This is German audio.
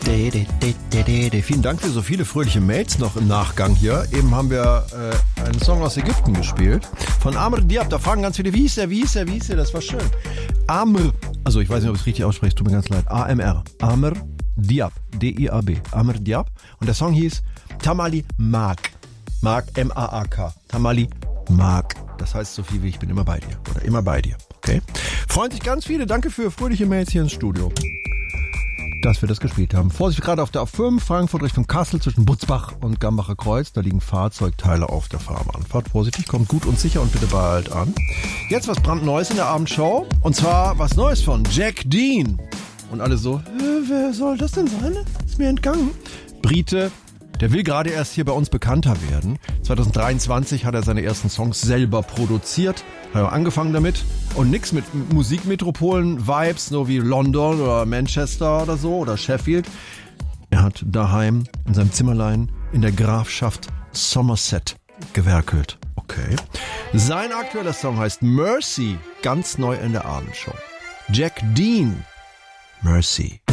Vielen Dank für so viele fröhliche Mails noch im Nachgang hier. Eben haben wir einen Song aus Ägypten gespielt. Von Amr Diab. Da fragen ganz viele, wie hieß der? Das war schön. Amr, also ich weiß nicht, ob ich es richtig ausspreche, tut mir ganz leid. AMR. Amr Diab. D-I-A-B. Amr Diab. Und der Song hieß Tamali Maak. Maak, M-A-A-K. Tamali Maak. Das heißt so viel wie ich bin immer bei dir. Oder immer bei dir. Okay? Freuen sich ganz viele. Danke für fröhliche Mails hier ins Studio. Dass wir das gespielt haben. Vorsicht, gerade auf der A5, Frankfurt Richtung Kassel zwischen Butzbach und Gambacher Kreuz. Da liegen Fahrzeugteile auf der Fahrbahn. Fahrt vorsichtig, kommt gut und sicher und bitte bald an. Jetzt was brandneues in der Abendshow. Und zwar was Neues von Jack Dean. Und alle so, wer soll das denn sein? Ist mir entgangen. Brite, der will gerade erst hier bei uns bekannter werden. 2023 hat er seine ersten Songs selber produziert. Hat er angefangen damit. Und nix mit Musikmetropolen-Vibes, so wie London oder Manchester oder so oder Sheffield. Er hat daheim in seinem Zimmerlein in der Grafschaft Somerset gewerkelt. Okay. Sein aktueller Song heißt Mercy. Ganz neu in der Abendshow. Jack Dean. Mercy.